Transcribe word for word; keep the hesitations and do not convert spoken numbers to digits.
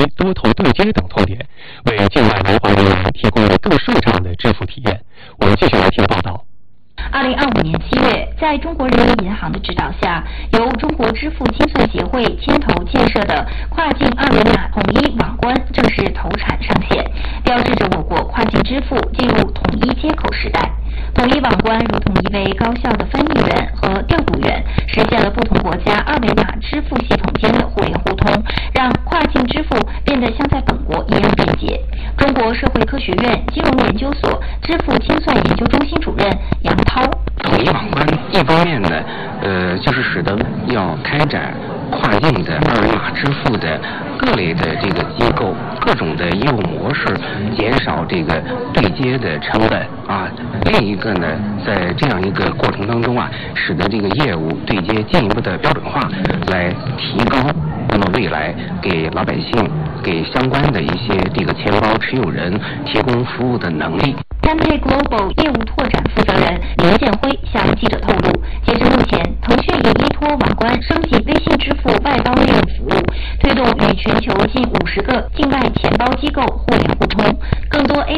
多头对接等痛点，为境外来华人员提供了更顺畅的支付体验。我们继续来听报道。 二零二五年七月，在中国人民银行的指导下，由中国支付清算协会牵头建设的跨境二维码统一网关正式投产上线，标志着我国跨境支付进入统一接口时代。统一网关如同一位高效的翻译员和调度员，实现了不同国家二维码支付系统间的互联互通，让跨境支付变得像在本国一样便捷。中国社会科学院金融研究所支付清算研究中心主任杨涛， 统一网关一方面呢，呃，就是使得要开展跨境的二维码支付的各类的这个机构各种的业务模式，减少这个对接的成本啊。另一个呢，在这样一个过程当中啊，使得这个业务对接进一步的标准化，来提高那么未来给老百姓、给相关的一些这个钱包持有人提供服务的能力。 Tempay Global 业务拓展负责人林建辉向记者透露，截至目前，腾讯已依托网关升级微信支付外包业务服务，推动与全球近五十个境外钱包机构互联互通。